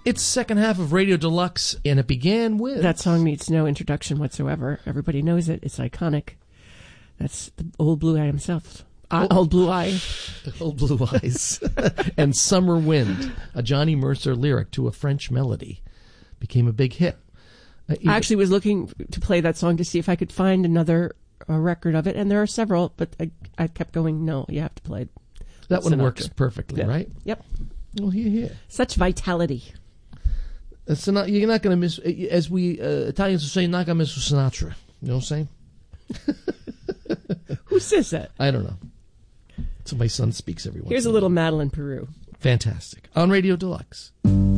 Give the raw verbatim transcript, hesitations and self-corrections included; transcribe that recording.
It's second half of Radio Deluxe, and it began with... That song needs no introduction whatsoever. Everybody knows it. It's iconic. That's the Old Blue Eye himself. Uh, Oh. Old Blue Eye. Old Blue Eyes. And Summer Wind, a Johnny Mercer lyric to a French melody, became a big hit. Uh, I actually was looking to play that song to see if I could find another uh, record of it, and there are several, but I, I kept going, no, you have to play it. that one Sinatra. works perfectly, Yeah. right? Yep. Well, here, here. Such vitality. Uh, Sinatra, you're not going to miss, as we uh, Italians would say, not going to miss Sinatra. You know what I'm saying? Who says that? I don't know. So my son speaks every once Here's in a little Madeline Peru. Fantastic. On Radio Deluxe.